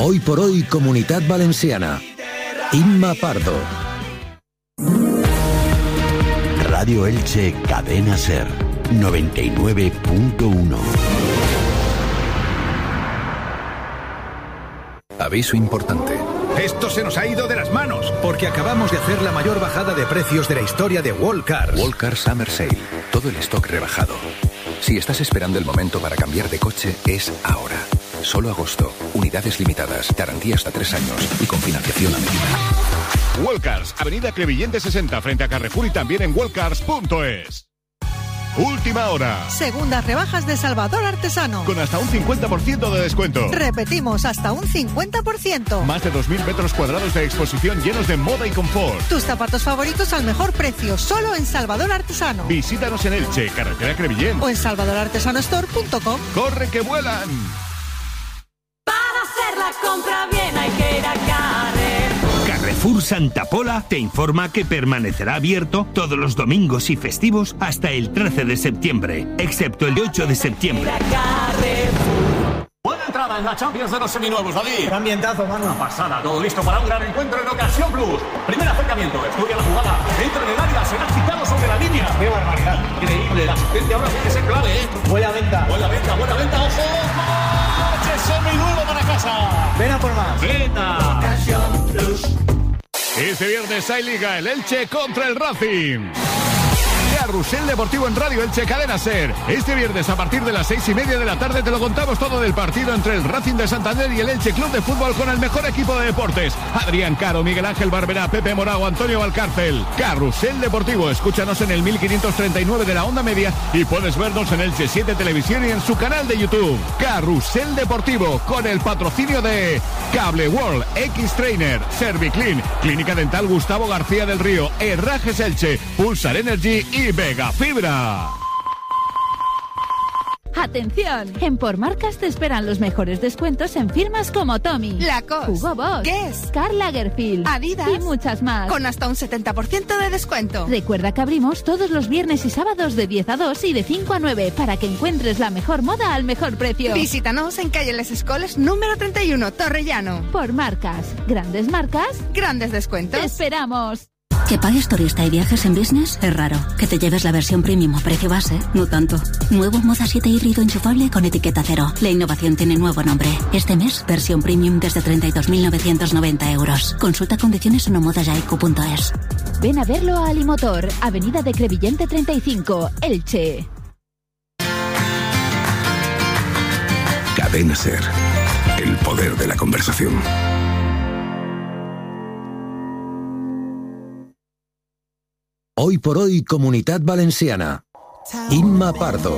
Hoy por hoy, Comunitat Valenciana. Imma Pardo. Radio Elche, Cadena Ser, 99.1. Aviso importante. Esto se nos ha ido de las manos, porque acabamos de hacer la mayor bajada de precios de la historia de Wallcars. Wallcars Summer Sale. Todo el stock rebajado. Si estás esperando el momento para cambiar de coche, es ahora. Solo agosto. Unidades limitadas. Garantía hasta 3 años. Y con financiación a medida. Wallcars, Avenida Crevillente 60, frente a Carrefour, y también en wallcars.es. Última hora. Segundas rebajas de Salvador Artesano. Con hasta un 50% de descuento. Repetimos, hasta un 50%. Más de 2.000 metros cuadrados de exposición llenos de moda y confort. Tus zapatos favoritos al mejor precio, solo en Salvador Artesano. Visítanos en Elche, carretera Crevillent. O en salvadorartesanostore.com. ¡Corre que vuelan! Para hacer la compra bien hay que ir a Carrefour. Carrefour Santa Pola te informa que permanecerá abierto todos los domingos y festivos hasta el 13 de septiembre, excepto el 8 de septiembre. Buena entrada en la Champions de los seminuevos, David. ¡Qué ambientazo, mano! Una pasada, todo listo para un gran encuentro en Ocasión Plus. Primer acercamiento, estudia la jugada, entra en el área, será quitado sobre la línea. ¡Qué barbaridad! Increíble, la asistencia ahora tiene que ser clave, ¿eh? Buena venta, ojo. Seminuevo para casa. Ven a por más. ¡Venta! Ocasión Plus. Este viernes hay Liga, el Elche contra el Racing. Carrusel Deportivo en Radio Elche, Cadena Ser. Este viernes a partir de las 6:30 de la tarde te lo contamos todo del partido entre el Racing de Santander y el Elche Club de Fútbol, con el mejor equipo de deportes: Adrián Caro, Miguel Ángel Barberá, Pepe Morao, Antonio Valcárcel. Carrusel Deportivo, escúchanos en el 1539 de la onda media y puedes vernos en Elche 7 Televisión y en su canal de YouTube. Carrusel Deportivo, con el patrocinio de Cable World, X-Trainer, Serviclean, Clínica Dental Gustavo García del Río, Herrajes Elche, Pulsar Energy y Vega Fibra. ¡Atención! En Por Marcas te esperan los mejores descuentos en firmas como Tommy, Lacoste, Hugo Boss, Guess, Karl Lagerfeld, Adidas y muchas más. Con hasta un 70% de descuento. Recuerda que abrimos todos los viernes y sábados de 10 a 2 y de 5 a 9 para que encuentres la mejor moda al mejor precio. Visítanos en calle Les Escoles número 31, Torrellano. Por Marcas, grandes marcas, grandes descuentos. ¡te esperamos! Que pagues turista y viajes en business es raro. Que te lleves la versión premium a precio base, no tanto. Nuevo Moda 7 híbrido enchufable con etiqueta cero. La innovación tiene nuevo nombre. Este mes, versión premium desde 32.990 euros. Consulta condiciones en omodajaico.es. Ven a verlo a Alimotor, Avenida de Crevillente 35, Elche. Cadena Ser. El poder de la conversación. Hoy por hoy, Comunitat Valenciana. Imma Pardo.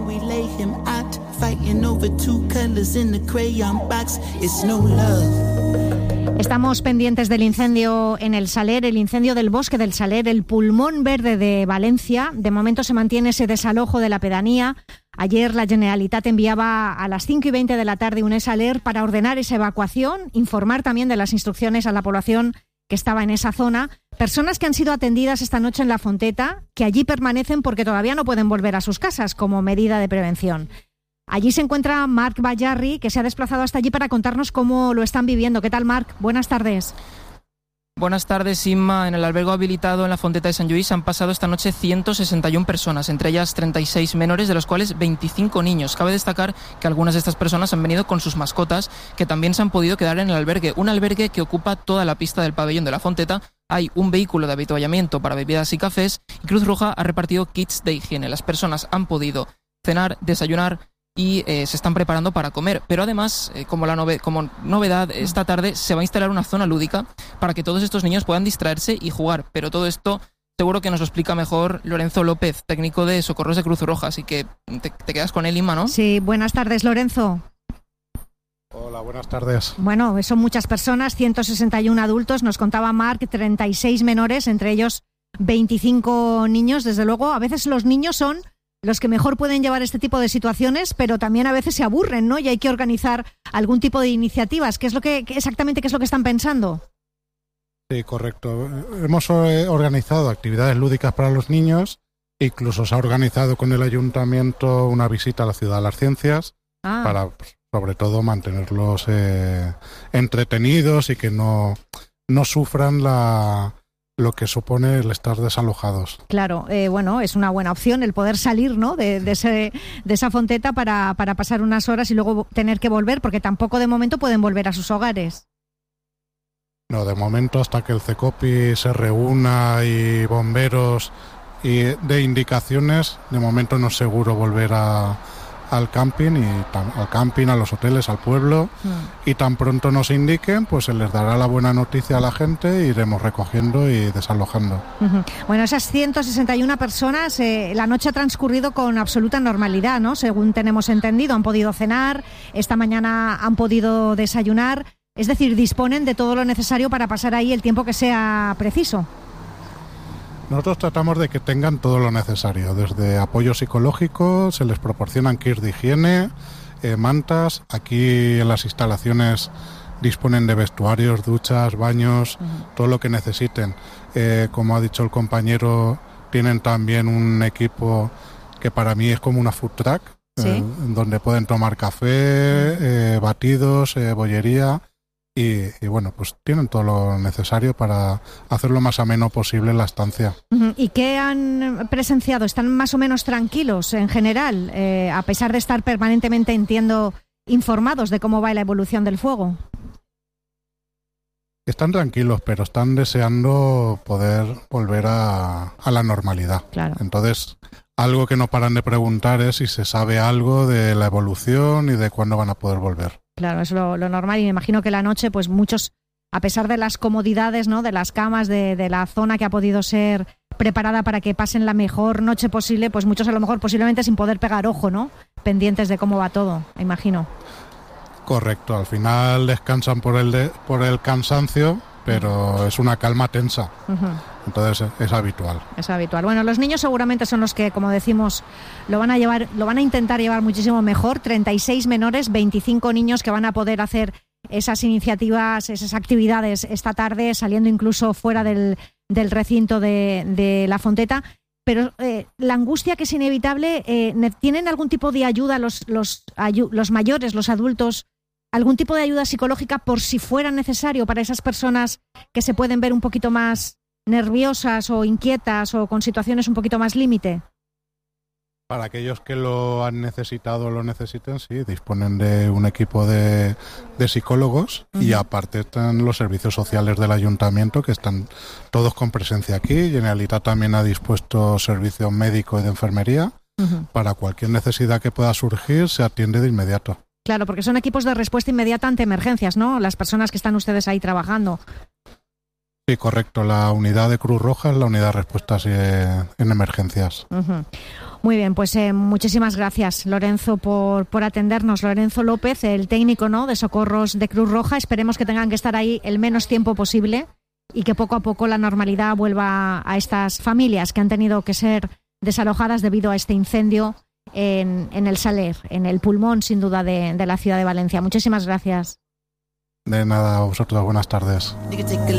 Estamos pendientes del incendio en el Saler, el incendio del bosque del Saler, el pulmón verde de Valencia. De momento se mantiene ese desalojo de la pedanía. Ayer la Generalitat enviaba a las 5:20 de la tarde un Saler para ordenar esa evacuación, informar también de las instrucciones a la población que estaba en esa zona. Personas que han sido atendidas esta noche en La Fonteta, que allí permanecen porque todavía no pueden volver a sus casas como medida de prevención. Allí se encuentra Marc Bayarri, que se ha desplazado hasta allí para contarnos cómo lo están viviendo. ¿Qué tal, Marc? Buenas tardes. Buenas tardes, Inma. En el albergue habilitado en La Fonteta de Sant Lluís han pasado esta noche 161 personas, entre ellas 36 menores, de los cuales 25 niños. Cabe destacar que algunas de estas personas han venido con sus mascotas, que también se han podido quedar en el albergue. Un albergue que ocupa toda la pista del pabellón de La Fonteta. Hay un vehículo de avituallamiento para bebidas y cafés, y Cruz Roja ha repartido kits de higiene. Las personas han podido cenar, desayunar y se están preparando para comer. Pero además, como novedad, esta tarde se va a instalar una zona lúdica para que todos estos niños puedan distraerse y jugar. Pero todo esto seguro que nos lo explica mejor Lorenzo López, técnico de Socorros de Cruz Roja. Así que te quedas con él, Inma, ¿no? Sí, buenas tardes, Lorenzo. Hola, buenas tardes. Bueno, son muchas personas, 161 adultos, nos contaba Marc, 36 menores, entre ellos 25 niños. Desde luego, a veces los niños son los que mejor pueden llevar este tipo de situaciones, pero también a veces se aburren, ¿no? Y hay que organizar algún tipo de iniciativas. ¿Qué es lo que están pensando? Sí, correcto. Hemos organizado actividades lúdicas para los niños. Incluso se ha organizado con el ayuntamiento una visita a la Ciudad de las Ciencias para sobre todo mantenerlos entretenidos y que no sufran lo que supone el estar desalojados. Claro, bueno, es una buena opción el poder salir, ¿no?, de esa fonteta para pasar unas horas y luego tener que volver, porque tampoco de momento pueden volver a sus hogares. No, de momento, hasta que el CECOPI se reúna y bomberos y de indicaciones, de momento no es seguro volver al camping, a los hoteles, al pueblo, y tan pronto nos indiquen, pues se les dará la buena noticia a la gente, iremos recogiendo y desalojando. Bueno, esas 161 personas, la noche ha transcurrido con absoluta normalidad, ¿no?, según tenemos entendido. Han podido cenar, esta mañana han podido desayunar, es decir, disponen de todo lo necesario para pasar ahí el tiempo que sea preciso. Nosotros tratamos de que tengan todo lo necesario, desde apoyo psicológico, se les proporcionan kits de higiene, mantas. Aquí en las instalaciones disponen de vestuarios, duchas, baños, todo lo que necesiten. Como ha dicho el compañero, tienen también un equipo que para mí es como una food truck, ¿sí?, donde pueden tomar café, batidos, bollería. Y bueno, pues tienen todo lo necesario para hacer lo más ameno posible la estancia. ¿Y qué han presenciado? ¿Están más o menos tranquilos en general, a pesar de estar permanentemente, entiendo, informados de cómo va la evolución del fuego? Están tranquilos, pero están deseando poder volver a la normalidad. Claro. Entonces, algo que no paran de preguntar es si se sabe algo de la evolución y de cuándo van a poder volver. Claro, es lo normal, y me imagino que la noche, pues muchos, a pesar de las comodidades, ¿no?, de las camas, de la zona que ha podido ser preparada para que pasen la mejor noche posible, pues muchos a lo mejor posiblemente sin poder pegar ojo, ¿no?, pendientes de cómo va todo, me imagino. Correcto, al final descansan por el cansancio, pero es una calma tensa. Entonces es habitual. Es habitual. Bueno, los niños seguramente son los que, como decimos, lo van a intentar llevar muchísimo mejor. 36 menores, 25 niños que van a poder hacer esas iniciativas, esas actividades esta tarde, saliendo incluso fuera del recinto de la fonteta. Pero la angustia, que es inevitable, ¿tienen algún tipo de ayuda los mayores, los adultos? ¿Algún tipo de ayuda psicológica por si fuera necesario para esas personas que se pueden ver un poquito más nerviosas o inquietas o con situaciones un poquito más límite? Para aquellos que lo han necesitado o lo necesiten, sí, disponen de un equipo de psicólogos, y aparte están los servicios sociales del ayuntamiento, que están todos con presencia aquí. Generalitat también ha dispuesto servicio médico y de enfermería. Para cualquier necesidad que pueda surgir, se atiende de inmediato. Claro, porque son equipos de respuesta inmediata ante emergencias, ¿no?, las personas que están ustedes ahí trabajando. Sí, correcto. La unidad de Cruz Roja es la unidad de respuestas en emergencias. Muy bien, pues muchísimas gracias, Lorenzo, por atendernos. Lorenzo López, el técnico, ¿no?, de socorros de Cruz Roja. Esperemos que tengan que estar ahí el menos tiempo posible y que poco a poco la normalidad vuelva a estas familias que han tenido que ser desalojadas debido a este incendio en el Saler, en el pulmón, sin duda, de la ciudad de Valencia. Muchísimas gracias. De nada, a vosotros. Buenas tardes.